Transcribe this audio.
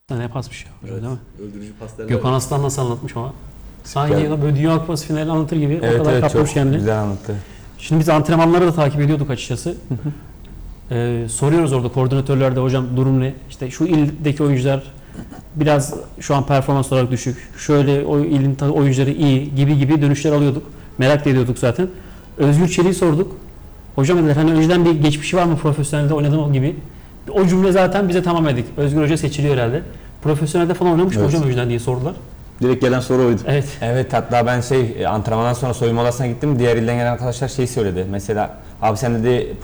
Ne pasmış ya hocam, Evet, değil mi? öldürücü pas derler. Gökhan Aslan nasıl anlatmış ama. Sanki Yani- böyle Dünya Kupası finali anlatır gibi o Evet kadar evet kaptırmış çok kendini. güzel anlattı. Şimdi biz antrenmanları da takip ediyorduk açıkçası. Soruyoruz orada koordinatörlerde hocam durum ne? İşte şu ildeki oyuncular biraz şu an performans olarak düşük. Şöyle o ilin oyuncuları iyi gibi dönüşler alıyorduk. Merak da ediyorduk zaten. Özgür Çelik'i sorduk. Hocam dediler hani önceden bir geçmişi var mı profesyonelde oynadım o gibi. O cümle zaten bize tamam edik. Özgür Hoca seçiliyor herhalde. Profesyonelde falan oynamış mı Evet. hocam önceden diye sordular. Direkt gelen soru oydu. Evet. Evet hatta ben antrenmandan sonra soyunma odasına gittim. Diğer ilden gelen arkadaşlar söyledi. Mesela abi sen dedi